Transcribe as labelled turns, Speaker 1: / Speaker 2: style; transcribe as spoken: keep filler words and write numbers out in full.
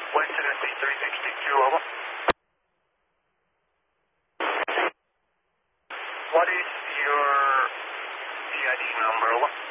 Speaker 1: West Tennessee three sixty-two, over. What is your V I D number, over?